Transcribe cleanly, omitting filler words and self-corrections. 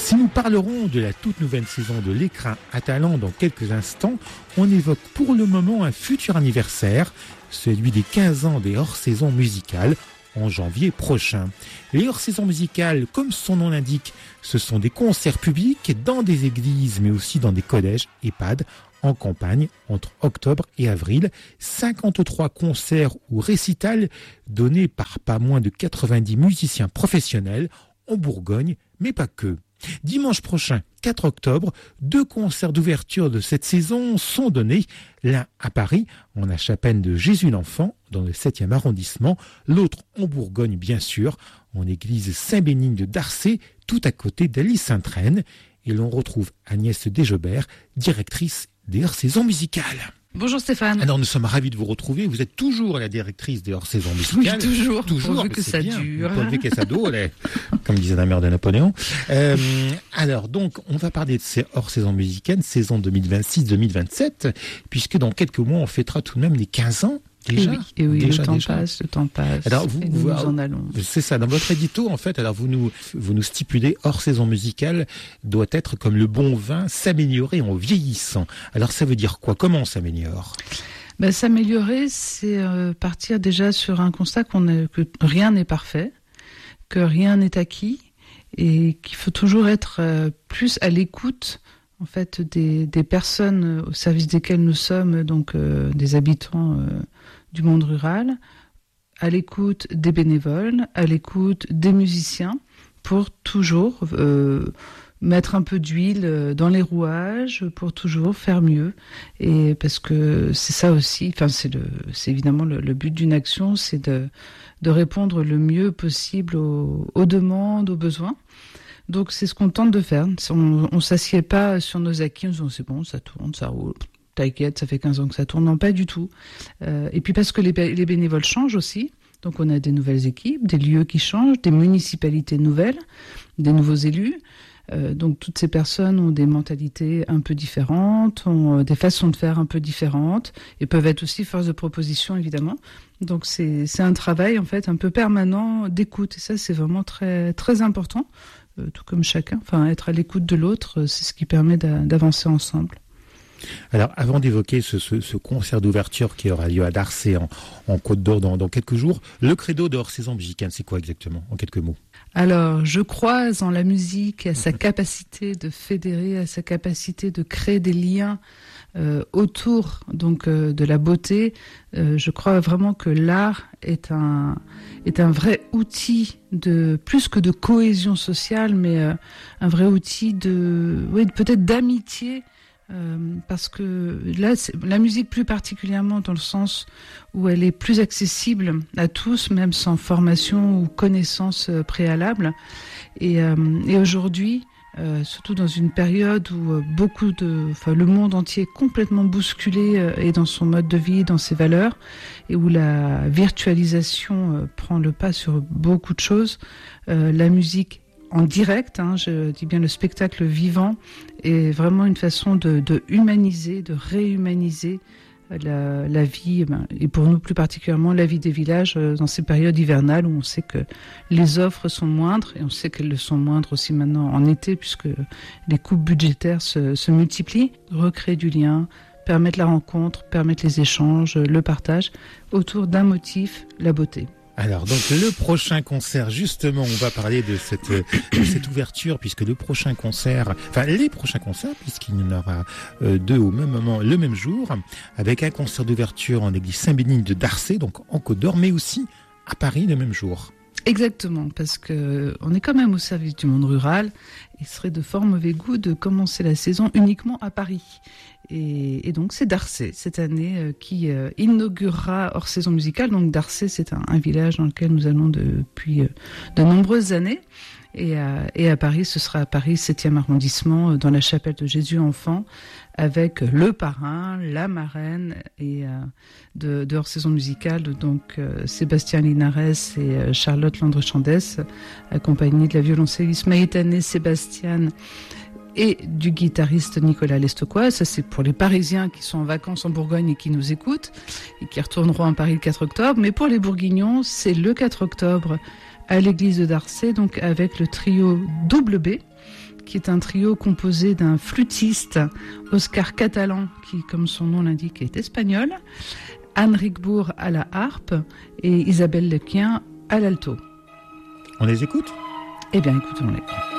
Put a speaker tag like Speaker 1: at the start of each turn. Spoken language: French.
Speaker 1: Si nous parlerons de la toute nouvelle saison de l'Écrin à talent dans quelques instants, on évoque pour le moment un futur anniversaire, celui des 15 ans des hors-saisons musicales, en janvier prochain. Les hors-saisons musicales, comme son nom l'indique, ce sont des concerts publics dans des églises, mais aussi dans des collèges, EHPAD, en campagne, entre octobre et avril. 53 concerts ou récitals donnés par pas moins de 90 musiciens professionnels en Bourgogne, mais pas que. Dimanche prochain, 4 octobre, 2 concerts d'ouverture de cette saison sont donnés. L'un à Paris, en la chapelle de Jésus l'Enfant, dans le 7e arrondissement. L'autre en Bourgogne, bien sûr, en église Saint-Bénigne de Darcé, tout à côté d'Alys-Sainte-Reine. Et l'on retrouve Agnès Desjobert, directrice des hors-saisons musicales.
Speaker 2: Bonjour Stéphane.
Speaker 1: Alors nous sommes ravis de vous retrouver. Vous êtes toujours la directrice des hors-saisons musicales.
Speaker 2: Oui, toujours.
Speaker 1: Pourvu
Speaker 2: que ça dure.
Speaker 1: Pourvu que ça dure, comme disait la mère de Napoléon. Alors donc, on va parler de ces hors-saisons musicales, saison 2026-2027, puisque dans quelques mois, on fêtera tout de même les 15 ans. Déjà,
Speaker 2: et oui,
Speaker 1: déjà,
Speaker 2: le temps passe.
Speaker 1: Alors
Speaker 2: et nous en allons.
Speaker 1: C'est ça. Dans votre édito, en fait, alors vous nous stipulez hors saison musicale doit être comme le bon vin, s'améliorer en vieillissant. Alors ça veut dire quoi? Comment on s'améliore?
Speaker 2: S'améliorer, c'est partir déjà sur un constat que rien n'est parfait, que rien n'est acquis, et qu'il faut toujours être plus à l'écoute. En fait, des personnes au service desquelles nous sommes, donc des habitants du monde rural, à l'écoute des bénévoles, à l'écoute des musiciens, pour toujours mettre un peu d'huile dans les rouages, pour toujours faire mieux. Et parce que c'est ça aussi, c'est évidemment le but d'une action, c'est de répondre le mieux possible aux demandes, aux besoins. Donc c'est ce qu'on tente de faire. On s'assied pas sur nos acquis en disant c'est bon, ça tourne, ça roule, t'inquiète, ça fait 15 ans que ça tourne. Non, pas du tout. Et puis parce que les bénévoles changent aussi. Donc on a des nouvelles équipes, des lieux qui changent, des municipalités nouvelles, des nouveaux élus. Donc toutes ces personnes ont des mentalités un peu différentes, ont des façons de faire un peu différentes et peuvent être aussi force de proposition évidemment. Donc c'est un travail en fait un peu permanent d'écoute et ça c'est vraiment très très important. Tout comme chacun, être à l'écoute de l'autre, c'est ce qui permet d'avancer ensemble.
Speaker 1: Alors, avant d'évoquer ce concert d'ouverture qui aura lieu à Darcé en Côte d'Or dans quelques jours, le credo de hors-saison musicale, c'est quoi exactement, en quelques mots?
Speaker 2: Alors, je crois en la musique, à sa capacité de fédérer, à sa capacité de créer des liens autour donc de la beauté. Je crois vraiment que l'art est un vrai outil de plus que de cohésion sociale, mais un vrai outil peut-être d'amitié. Parce que là, la musique plus particulièrement dans le sens où elle est plus accessible à tous, même sans formation ou connaissance préalable. Et aujourd'hui, surtout dans une période où le monde entier est complètement bousculé et dans son mode de vie, dans ses valeurs, et où la virtualisation prend le pas sur beaucoup de choses, la musique en direct, je dis bien le spectacle vivant, est vraiment une façon de humaniser, de réhumaniser la vie, et pour nous plus particulièrement la vie des villages dans ces périodes hivernales où on sait que les offres sont moindres, et on sait qu'elles le sont moindres aussi maintenant en été puisque les coupes budgétaires se multiplient. Recréer du lien, permettre la rencontre, permettre les échanges, le partage autour d'un motif, la beauté.
Speaker 1: Alors, donc, le prochain concert, justement, on va parler de cette ouverture, puisque les prochains concerts, puisqu'il y en aura 2 au même moment, le même jour, avec un concert d'ouverture en église Saint-Bénigne de Darcé, donc en Côte d'Or, mais aussi à Paris le même jour.
Speaker 2: Exactement, parce que on est quand même au service du monde rural. Il serait de fort mauvais goût de commencer la saison uniquement à Paris. Et donc c'est Darcé cette année qui inaugurera hors saison musicale. Donc Darcé, c'est un village dans lequel nous allons depuis de nombreuses années. Et à Paris, ce sera à Paris 7e arrondissement, dans la chapelle de Jésus Enfant, avec le parrain, la marraine et de hors saison musicale, donc Sébastien Linares et Charlotte Landrechandès, accompagnés de la violoncelliste Maïtane Sébastien et du guitariste Nicolas Lestoquois. Ça, c'est pour les Parisiens qui sont en vacances en Bourgogne et qui nous écoutent et qui retourneront à Paris le 4 octobre. Mais pour les Bourguignons, c'est le 4 octobre à l'église de Darcé, donc avec le trio Double B, qui est un trio composé d'un flûtiste, Oscar Catalan, qui, comme son nom l'indique, est espagnol, Anne Rigbourg à la harpe et Isabelle Lequien à l'alto.
Speaker 1: On les écoute ?
Speaker 2: Eh bien, écoutons-les.